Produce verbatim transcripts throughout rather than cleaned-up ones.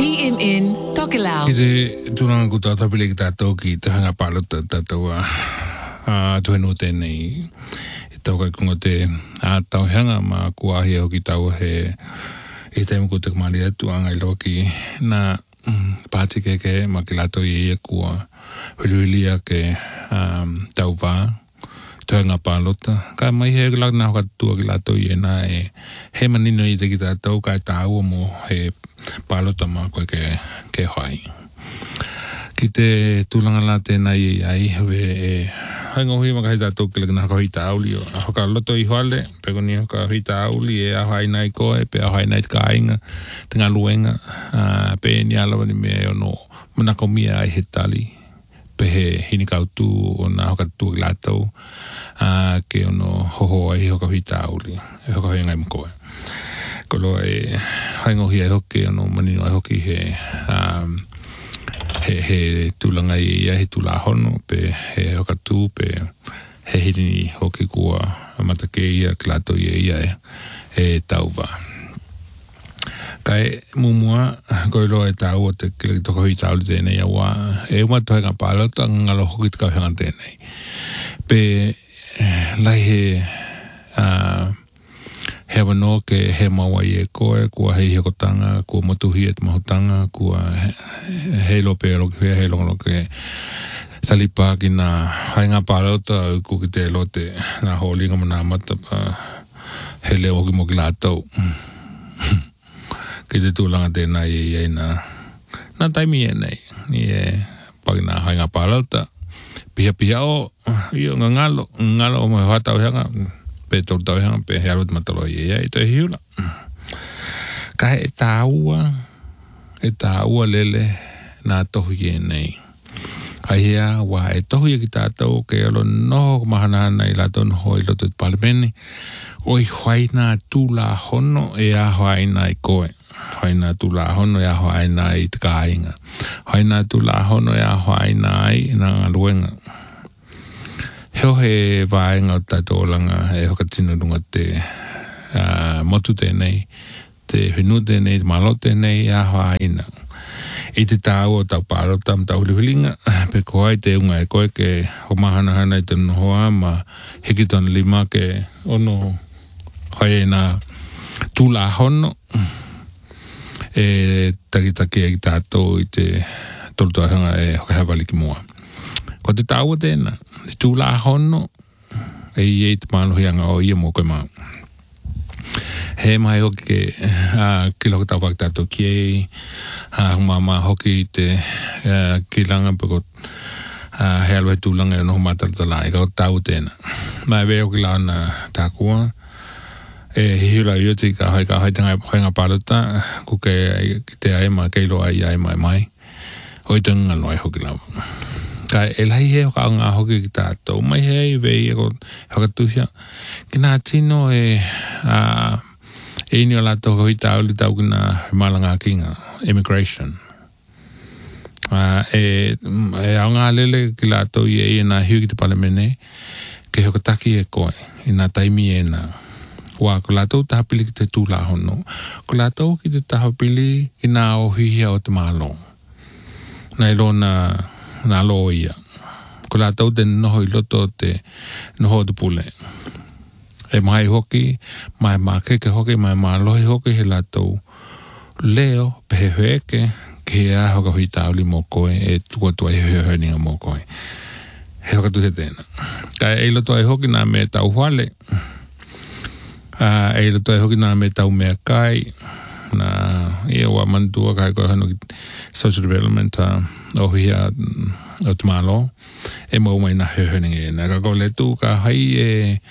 P M N Tokelau. Kite tulang ku tata pilih kita tahu kita hanga palut tata tahu ah tuh nute nei itu kai kungote atau hanga ma kuah ya kita he itu yang ku tak malia tu angai loki na paci ke ke makilato ye kuah hululia ke tahu va tu hanga palut ka mai he lag na ka tu kilato ye na e he manino ite kita tahu kai tahu mo he palota ma ko ke ke hai kite tulanga la te na ye ai ve hango hi ma ka ta to ke na ko ita auli a ka loto i hole pe ko ni ka ita auli e a hai nai ko e pe a hai nai ka inga tenga luenga a pe ni ala ni me no mana ko mi ai hitali pe he hini ka tu ona ka tu lato a ke ono ho ho ai ho ka ita auli e ho ka ngai mo ko kolo e hango hi ai hoki ano manino ai hoki he um, he he tulanga i ai tula hono pe he hoka tu pe he hini hoki kua amatake ia klato i ai e tauva kai mumua koilo e tau te kile toko hi tau te nei awa e uma to nga palo ta ngalo hoki ka hanga te nei pe lai he a hewa no ke he mawa i e koe, kua hei hekotanga, kua motuhi et mahotanga, kua hei lope lo ke hei longo lo ke salipa ki na hainga pārauta ku ki te lote na holinga mana amata pa he leo ki mo ki lātou. Ki te tūlanga tēnā i e na na taimi e nei, ni e paki na hainga pārauta, pia pia o, i o ngalo, ngalo o mo hata o hanga, pe tau tau hanga pe hearut matalo i ea i toi hiula. Ka e tāua, e tāua lele nā tohu i e nei. Ka hea wā e tohu i ki tātou ke alo noho mahanana i lato noho i loto i palimene. O i hoi nā tūla hono e a hoi nā i koe. Hoi nā tūla hono e a hoi nā i te kāinga. Hoi nā tūla hono e a hoi nā i nā ngā ruenga. Heo he vaenga o tātou langa e hoka tino runga te uh, motu tēnei, te whinu tēnei, te malo tēnei, a hoa ina. I te tāu o tau pāro tam tau hulihulinga, pe koai te unga e koe ke ho mahana hana i te nohoa ma hiki tona lima ke ono hoi e nā tūla hono e takitaki e ki tātou i te tolutuahanga e hoka hawali ki mua. Ko te tāua tēnā, te tūla hono, e i e te mālohianga o ia mō koe mā. He mai hoki ke, uh, ki loko tau whaki tātou ki e, uh, mā mā hoki te uh, ki langa pako uh, he alwe tūlanga e noho mātaratala, e kao tāua tēnā. Mai veo ki launa tā kua, e hiula i oti ka hoi ka hoi tanga hoi ngā pārata, ku ke ki te ai mā keilo ai ai mai mai, hoi tanga noi hoki launa. Ka e lai he hoka ngā hoki ki tātou. Mai hei vei e ko hoka tuhia. Ki nā tino e uh, e ini o lato hoi tāu li tau ki nā malanga kinga. Immigration. Uh, e, e au ngā lele ki lato i e nā hiu ki te palemene ke hoka taki e koe. I nā taimi e nā. Wā ko lato tahapili ki te tūla hono. Ko lato ki te tahapili ki nā ohihia o te mālo. Nā ilo nā nā lo ia. Ko la tau te noho i loto te noho te pule. E mai hoki, mai makeke hoki, mai mālohi hoki he la tau leo pehehueke ke a hoka hui tauli mō koe e tua tua i heheninga mō koe. He hoka tuhe tēnā. Ka e loto ai hoki nā me tau whale. Uh, e loto ai hoki nā me tau mea kai. Na ia wa mantua kai koe hano ki social development uh, o hia o te malo e mau mai na hehening e na kako le tu ka hai e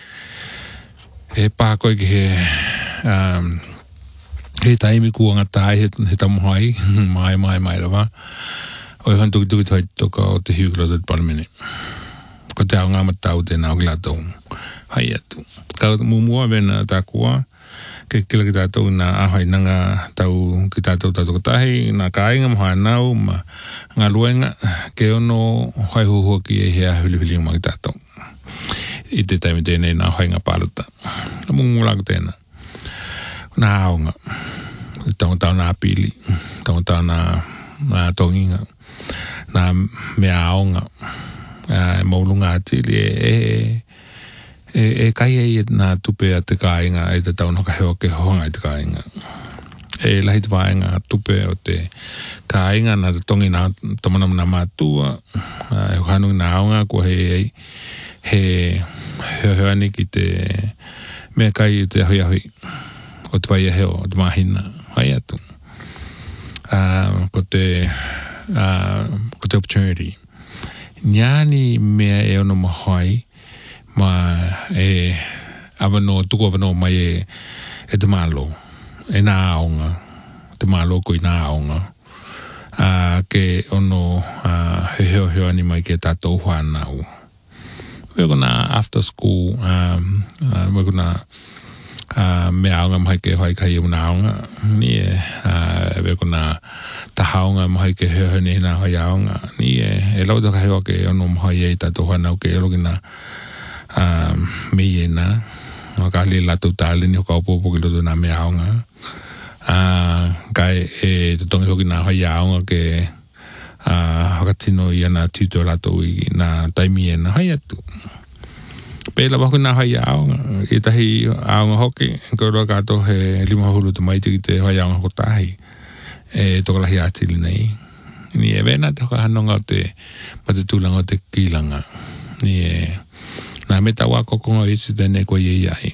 e pā koe ki he um, he taimi kuanga tai he, he tamu hai mai mai mai rawa o i hantuki tuki toi toka o te hiukila o te paramene ko te au ngā matau te nao ki lato hai atu ka mumua vena tā kua ke kila ki tātou nā ahai nanga tau ki tātou tātou katahi, nā kāinga moha nau, ma ngā luenga, ke ono hai huhua ki e hea huli huli ma ki tātou. I te taimi tēnei nā hai ngā pārata. Ka mungu mulaka tēnā. Nā aonga. Tau tau nā pili, tau tau nā, nā tonginga, nā mea aonga, e maulunga atili e, e, e kai e nā tupe a te kāinga e te tau noka heo ke honga i te kāinga. E lahi te wāinga tupe o te kāinga nā te tongi nā tomanam nā mātua, e whanui nā aonga kua he he heo heo ani ki te mea kai i te hui ahui o te wai heo, o te mahina, hai atu. Uh, ko te, uh, ko te opportunity. Niani mea e ono mahoi, ma e awano, tuku awano mai e, e te malo, e nā aonga, te malo ko i nā aonga. Uh, ke ono uh, he heo heo ani mai ke tātou whanau. We're gonna after school, um, uh, we're gonna uh, me aonga mai ke hoi kai una aonga. Ni e, uh, we're gonna tahaonga mai ke heo ni na hoi aonga. Ni e, e lau taka heo ke ono mai e tātou whanau ke ero kina um, me e na. Nga ka li latu tāle ni hoka upopo ki loto na me aonga. Uh, kai e te tongi hoki na hoi aonga ke Uh, hakatino i ana tuto lato i na taimi e na hai atu. Pēla waku nā hai aonga, i tahi aonga hoki, ko roa kato he lima hulu te maiti ki te hai aonga kotahi, e tokalahi atili nei. Ni e wena te hoka hanonga o te matatulanga o te kilanga. Ni e nā meta wako kongo isi tene ko i ai.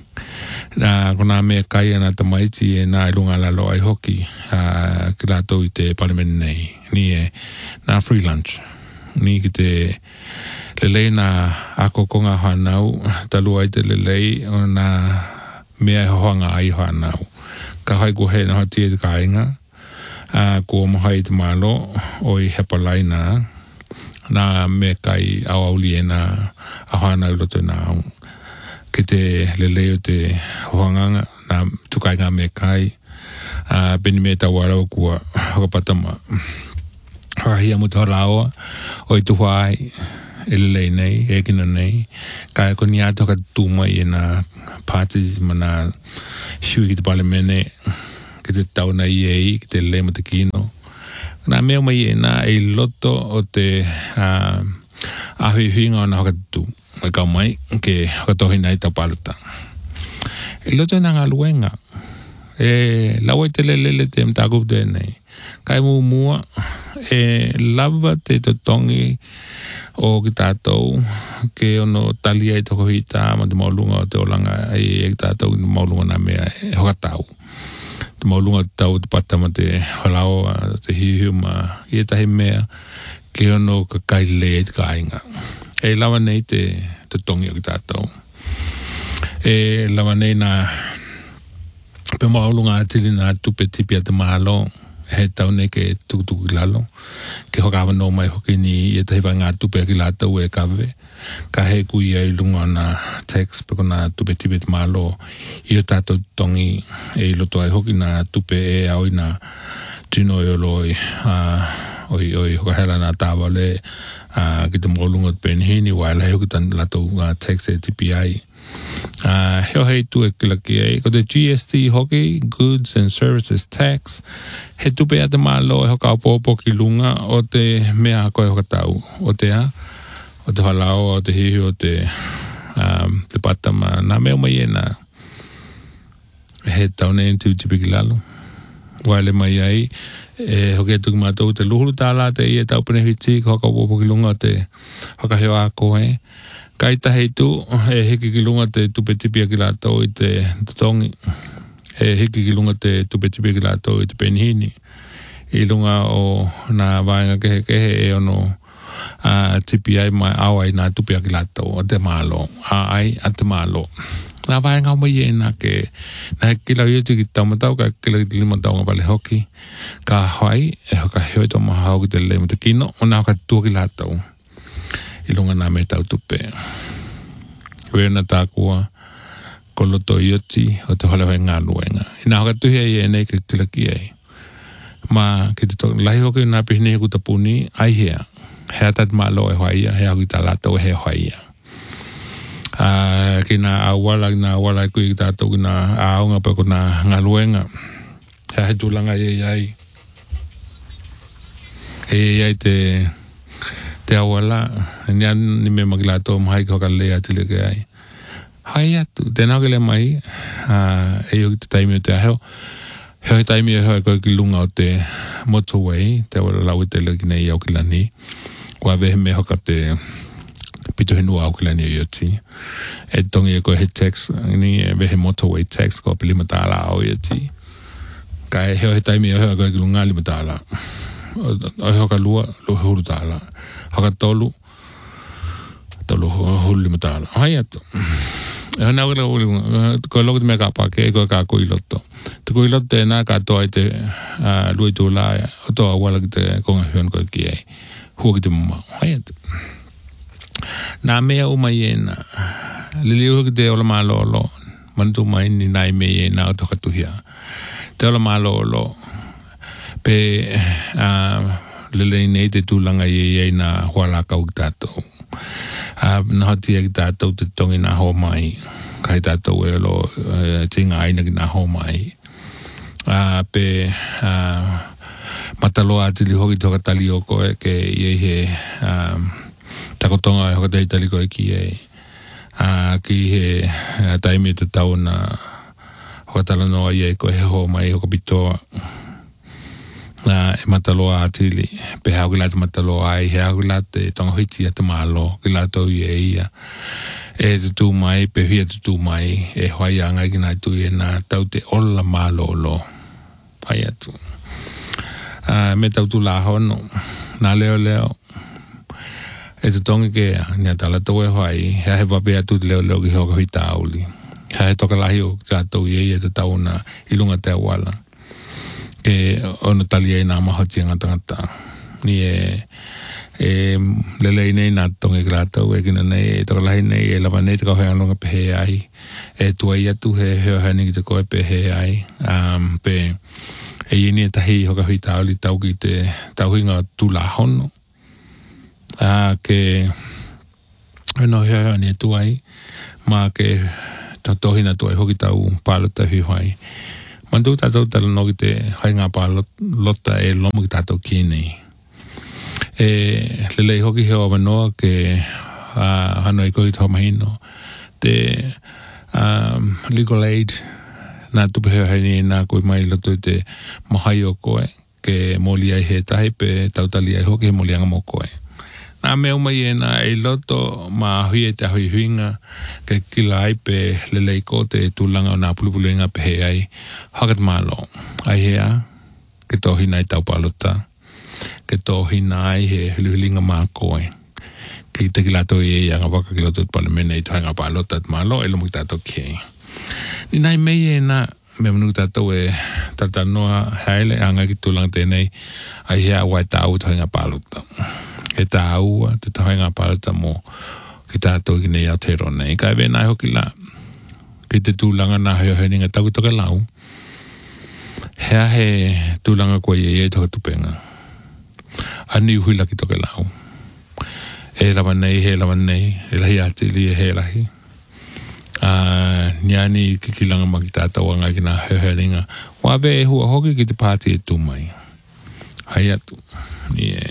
Nā kona mea kai ana te maiti e nā ilunga lalo ai hoki uh, ki lato i te parliament nei. Ni e nā free lunch. Ni ki te lelei nā ako konga whanau, talua i te lelei o nā mea hoanga ai whanau. Ka hai ko he na hati e te kāinga, uh, ko mohai te malo o i hepalai nā, nā mea kai au auli e nā a whanau roto nā au. Ki te lelei o te hoanganga, nā tukai ngā mea kai, uh, peni mea tau arau kua hakapatama. Hahia mo te haraoa, o i tuwhai, e lelei nei, e kina nei. Ka e koni ato ka tūmai e nā parties ma nā hui ki te palemene, ki te tau na i ei, ki te lelei mo te kino. Nā mea mai e nā e loto o te uh, ahui huinga o nā hakatū. E kau mai, ke hakatohi nei tau paluta. E loto e nā ngā luenga. E lawa i te lelele te mtakup te nei. Kai mu mua, e lava te totongi o ki tātou, ke ono talia i toko hita, ma te maulunga o te olanga, e ki tātou i maulunga nā mea e hokatau. Te maulunga o tau te pata ma te halao, te hihiu ma i e tahi mea, ke ono ka kaile e te kāinga. E lawa nei te totongi o ki tātou. E lawa nei nā pe maulunga atili nā tupe tipi a te mālo, he tau nei ke tukutuku ki lalo, ke hokawa no mai hoki ni i e tahi wai ngā tupe ki lātou e kawe, ka he kui ai lunga na text pe kona tupe tipi te mālo, i o tātou tongi e loto ai hoki na tupe e au i na tino e oloi, uh, oi, oi hokahela nā tāwale, uh, ki te maulunga te penihini, wai lai hoki tan lātou uh, text e tipi ai. Uh, heo hei tu e kilaki ei. Ko te G S T hoki, Goods and Services Tax, he tupe a te malo e hoka opopo ki lunga o te mea koe hoka tau. O te a, o te halao, o te hihi, o te, um, te patama. Nā mea mai e nā he taune en tu tipiki lalo. Waile mai ai, e hoki e tuki mātou te luhuru tāla te i e tau penehiti ki hoka opopo ki lunga o te hoka heo a koe. Kai tahi tu, e hiki ki lunga te tupe tipia ki lātou i te tongi. E hiki ki lunga te tupe tipia ki lātou i te penihini. I lunga o nā vāinga kehe kehe e ono uh, tipi ai mai au ai nā tupia ki lātou o te mālo. A ai a te mālo. Nā vāinga o mai e nā ke nā he kila iuti ki taumatau, ka kila ki lima tau ngā pale hoki. Ka hoi, e hoka hoi tau maha hau ki te lema te kino, o nā hoka tua ki lātou. I lunga nā me tau tupe. Wena tā kua, ko loto ioti, o te hole hoi ngā luenga. I nā hoka tuhi ai e nei ke tilaki ai. Ma, ke te toki, lahi hoki nā pihini ku tapuni, ai hea. Hea tat malo e hoaia, hea hoki tā lato e hea hoaia. Uh, ki nā awala, ki nā awala e kui ki tātou ki nā aonga pa ko nā ngā luenga. Hea he tūlanga e ai. E ai te te awala. Nia ni me maglato mahai ka lea te leke ai. Hai atu. Tēnā ke le mai. E o te taimi o te aheo. Heo he taimi e heo e koe ki lunga o te motorway. Te awala lau te leki nei au ki lani. Kua vehe me hoka te pito he nua au ki lani o ioti. E tongi e koe he tax. Ni e vehe motorway tax ko pe lima tāla au ioti. Ka e heo he taimi e heo e koe ki lunga lima tāla. O he hoka lua, lua huru tāla. Hoka tolu, tolu huru lima tāla. Hai atu. E hana wila uli, koe loko te mea ka pake, e koe ka kui loto. Te kui loto te nā ka toa i te lui tū la, o toa wala ki te konga huan koe ki ei. Hua ki te mumau. Hai atu. Nā mea uma i ena. Lili uha ki te ola maa lolo. Manatu mai ni nai me i ena o toka tuhia. Te ola maa lolo. Pe lele nei te tūlanga i ei nā huala kau ki tātou. Nā hoti e ki tātou te tongi nā hoa mai. Kai tātou e lo tinga aina ki nā hoa mai. Pe mataloa atili hoki toka tali o koe ke i he takotonga e hoka tei tali koe ki e. Ki he taimi te tau na hoka talanoa i e koe he hoa mai hoka pitoa. Na e mataloa atili pe hau ki lata mataloa ai he hau ki lata e tonga hiti ata malo ki lata o ia ia e te tū mai pe hia te tū mai e hoai anga ki nai tū e nā tau te ola malo lo pai atu uh, me tau tū la hono nā leo leo e te tonga ke ni a tala tau e hoai he he wape atu te leo leo ki hoka hui tāuli he he toka lahi o ki tātou i e te tau na ilunga te awala ke ono tali e nā mahoti ngata ngata. Ni e, e lelei nei nā tonge grātau e kina nei, e toka lahi nei, e lava nei te kau hea longa pe he ai. E tua i atu he heo hea ki te koe pe he ai. Um, pe e ieni e tahi hoka hui tāuli tau ki te tauhinga tūla hono. Uh, ke eno hea hea ni e tua i, ma ke tatohina tua i hoki tau pālota hui hoai. Mandu tātou tala no ki te hainga pā lota e lomo ki tātou ki nei. E lelei hoki heo awanoa ke uh, hano i koe ki tau mahino. Te um, legal aid nā tupe heo haini e nā koe mai loto te mahai o koe ke moli ai he tahi pe tautali ai hoki he moli anga mo koe. Nā mea umai e nā e loto ma hui e te hui huinga ke kila ai pe lelei ko te tūlanga o nā pulupulinga pe he ai hakat malo. Ai hea ke tohi nai tau palota ke tohi nai he huluhulinga mā koe. Ki te kilato i e anga waka kilato pala mene i tohi ngā palota at malo e lomu ki tātou kei. Ni nai mei e nā me manu tātou e tata noa haile anga ki tūlanga tēnei ai hea wai tāu tohi ngā palota. E tā aua, te tahoe ngā pārata mō ki tātou ki nei Aotearoa nei. Ka ewe nai hoki la, ki te tūlanga nā heo heo ninga tau ki toka lau. Hea he tūlanga koe i e toka tupenga. Ani uhuila ki toka lau. E lawa nei, he lawa nei, e lahi atili e he lahi. Uh, Niani ki kilanga ma ki tātou anga ki nā heo heo ninga. Wawe e hua hoki ki te pāti e tūmai. Hai atu. Ni e...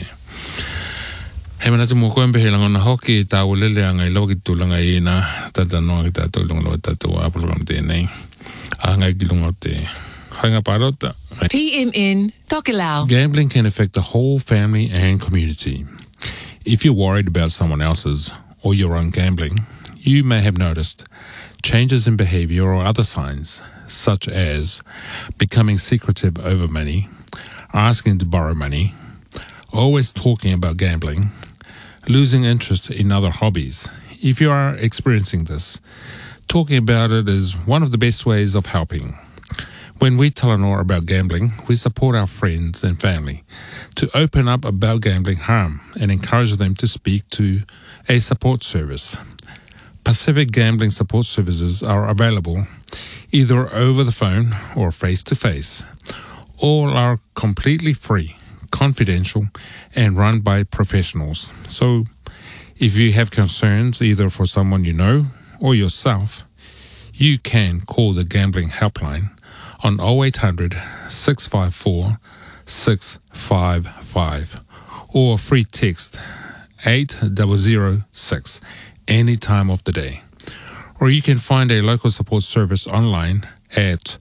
He manatu mō koe mpehe langona hoki e tā ulele anga i lawa ki tūlanga i nā tata noa ki tātou ilunga lawa tātou a program tēnei. A ngai ki lunga o te hainga pārota. P M N Tokelau. Gambling can affect the whole family and community. If you're worried about someone else's or your own gambling, you may have noticed changes in behavior or other signs, such as becoming secretive over money, asking to borrow money, always talking about gambling, losing interest in other hobbies. If you are experiencing this, talking about it is one of the best ways of helping. When we tell Anora about gambling, we support our friends and family to open up about gambling harm and encourage them to speak to a support service. Pacific Gambling Support Services are available either over the phone or face-to-face. All are completely free, confidential, and run by professionals. So if you have concerns either for someone you know or yourself, you can call the gambling helpline on oh eight hundred, six five four, six five five or free text eight zero zero six any time of the day. Or you can find a local support service online at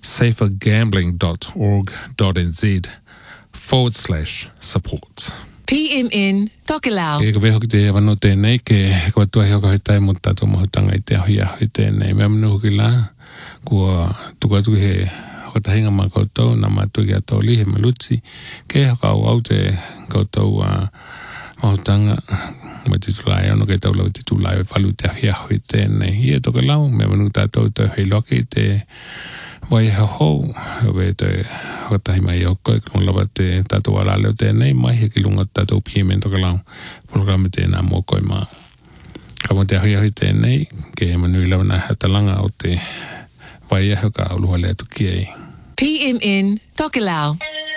safergambling.org.nz forward slash support. P M N Tokelau. Ke veho ki te wano tēnei ke kua tua heo ka hitai mo tato mahutanga I te ahui ahui tēnei. Mea manu ki la kua tuka tuki he hokatahinga ma koutou na matu ki ato li he maluti ke haka au au te koutou uh, mahutanga ma titulai ano ke tau lau titulai walu te ahui ahui tēnei. Hia toka lau mea manu tato te hei loki te wai ha ho we te hokatahi mai o koe kong lawa te tato wala leo tēnei mai he ki lunga tato P M N toka lau programa tēnā mō koe mā. Ka mo te ahui ahui tēnei ke manui lau na hatalanga o te wai e hoka uluha lea tuki ei. P M N Tokelau.